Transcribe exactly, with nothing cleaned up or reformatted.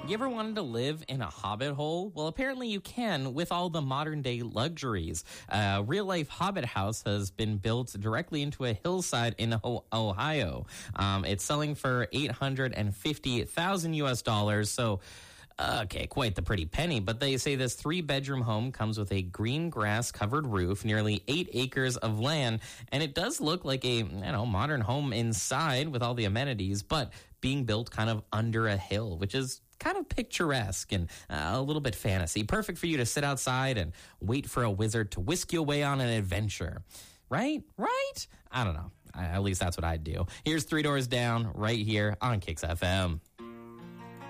You ever wanted to live in a hobbit hole? Well, apparently you can with all the modern day luxuries. A real life hobbit house has been built directly into a hillside in Ohio. Um, it's selling for eight hundred fifty thousand U S dollars. So, okay, quite the pretty penny, but they say this three-bedroom home comes with a green grass-covered roof, nearly eight acres of land, and it does look like a, you know, modern home inside with all the amenities, but being built kind of under a hill, which is kind of picturesque and uh, a little bit fantasy. Perfect for you to sit outside and wait for a wizard to whisk you away on an adventure. Right? Right? I don't know. I, at least that's what I'd do. Here's Three Doors Down right here on Kicks F M.